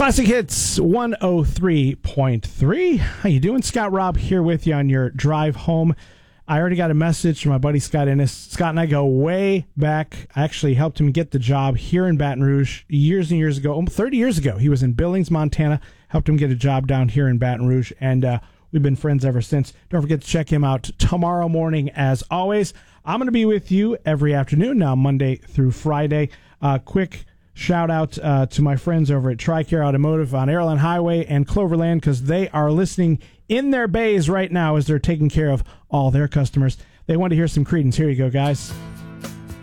Classic Hits 103.3. How you doing? Scott Robb here with you on your drive home. I already got a message from my buddy Scott Ennis. Scott and I go way back. I actually helped him get the job here in Baton Rouge years and years ago. 30 years ago. He was in Billings, Montana. Helped him get a job down here in Baton Rouge, and we've been friends ever since. Don't forget to check him out tomorrow morning as always. I'm going to be with you every afternoon now, Monday through Friday. Quick shout out to my friends over at TRICARE Automotive on Airline Highway and Cloverland, because they are listening in their bays right now as they're taking care of all their customers. They want to hear some Creedence. Here you go, guys.